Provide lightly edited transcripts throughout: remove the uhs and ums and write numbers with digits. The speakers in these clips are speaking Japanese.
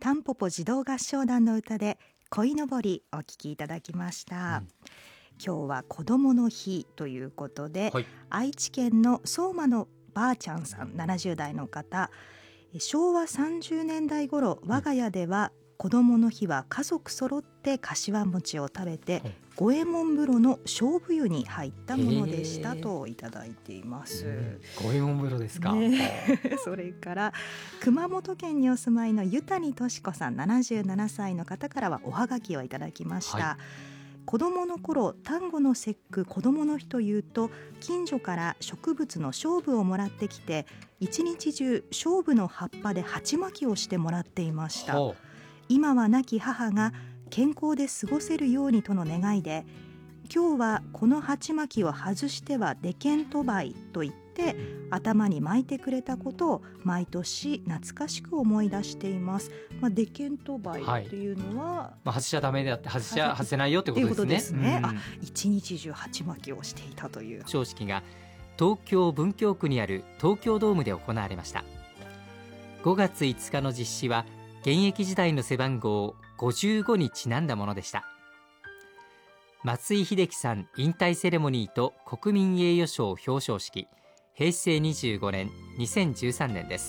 タンポポ児童合唱団の歌で鯉のぼりお聴きいただきました、今日は子どもの日ということで、愛知県の相馬のばあちゃんさん70代の方、昭和30年代頃我が家では子どもの日は家族揃って柏餅を食べて、五右衛門風呂の勝負湯に入ったものでしたといただいています。 五右衛門風呂ですか、 それから熊本県にお住まいの湯谷敏子さん77歳の方からはおはがきをいただきました、子どもの頃端午の節句子どもの日というと近所から植物の菖蒲をもらってきて一日中菖蒲の葉っぱで鉢巻きをしてもらっていました。今は亡き母が健康で過ごせるようにとの願いで、今日はこの鉢巻きを外してはでけんとばいと言って頭に巻いてくれたことを毎年懐かしく思い出しています。でけんとばいというのは、 外しちゃダメであって外せないよってことですね。 一日中鉢巻きをしていたという表彰式が東京文京区にある東京ドームで行われました。5月5日の実施は現役時代の背番号55にちなんだものでした。松井秀喜さん引退セレモニーと国民栄誉賞表彰式、平成25年2013年です。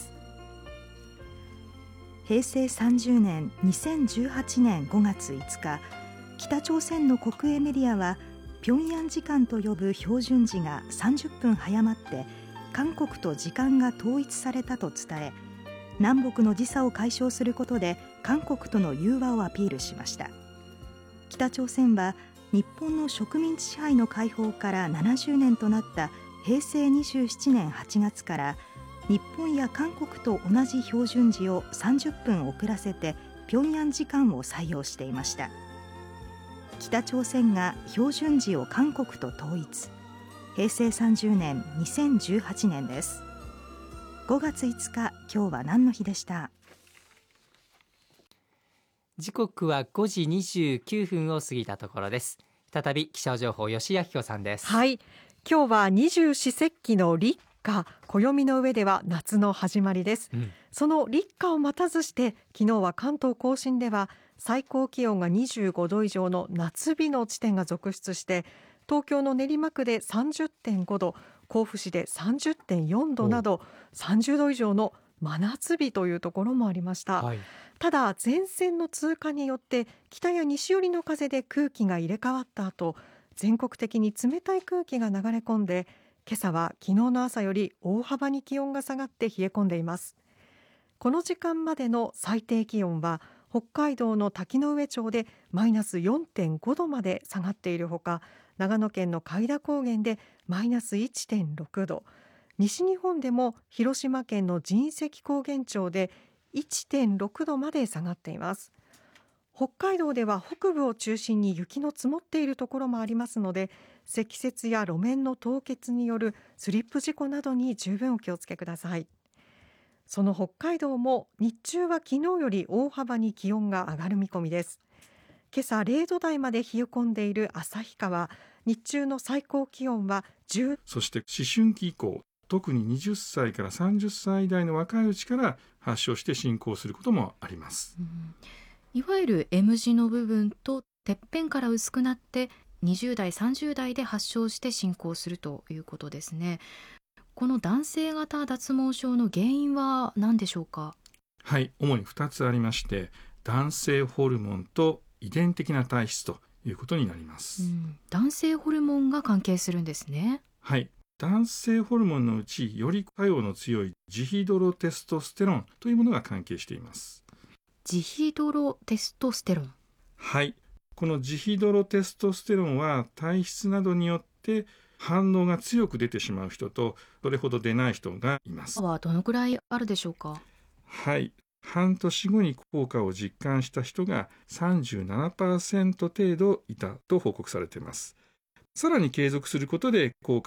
平成30年2018年5月5日、北朝鮮の国営メディアは平壌時間と呼ぶ標準時が30分早まって韓国と時間が統一されたと伝え、南北の時差を解消することで韓国との融和をアピールしました。北朝鮮は日本の植民地支配の解放から70年となった平成27年8月から日本や韓国と同じ標準時を30分遅らせて平壌時間を採用していました。北朝鮮が標準時を韓国と統一、平成30年2018年です。5月5日、今日は何の日でした？ 時刻は5時29分を過ぎたところです。再び気象情報、吉明子さんです。 今日は二十四節気の立夏、暦の上では夏の始まりです、その立夏を待たずして昨日は関東甲信では最高気温が25度以上の夏日の地点が続出して、東京の練馬区で 30.5 度、甲府市で 30.4 度など30度以上の真夏日というところもありました、ただ前線の通過によって北や西寄りの風で空気が入れ替わった後、全国的に冷たい空気が流れ込んで、今朝は昨日の朝より大幅に気温が下がって冷え込んでいます。この時間までの最低気温は北海道の滝上町でマイナス 4.5 度まで下がっているほか、長野県の開田高原でマイナス 1.6 度、西日本でも広島県の神石高原町で 1.6 度まで下がっています。北海道では北部を中心に雪の積もっているところもありますので、積雪や路面の凍結によるスリップ事故などに十分お気をつけください。その北海道も日中は昨日より大幅に気温が上がる見込みです。今朝0度台まで冷え込んでいる旭川、日中の最高気温は10。 そして思春期以降、特に20歳から30歳代の若いうちから発症して進行することもあります、 いわゆる M 字の部分とてっぺんから薄くなって20代30代で発症して進行するということですね。この男性型脱毛症の原因は何でしょうか？ 主に2つありまして、男性ホルモンと遺伝的な体質ということになります、 男性ホルモンが関係するんですね。 男性ホルモンのうちより作用の強いジヒドロテストステロンというものが関係しています。 ジヒドロテストステロン、 このジヒドロテストステロンは体質などによって反応が強く出てしまう人とそれほど出ない人がいます。 はどのくらいあるでしょうか？ 半年後に効果を実感した人が 37% 程度いたと報告されています。さらに継続することで効果